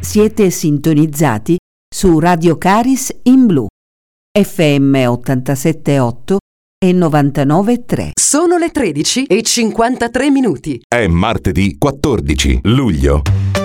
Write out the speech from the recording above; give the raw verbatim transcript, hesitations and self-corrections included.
Siete sintonizzati su Radio Caris in Blu, F M ottantasette virgola otto e novantanove virgola tre. Sono le tredici e cinquantatré minuti. È martedì quattordici luglio.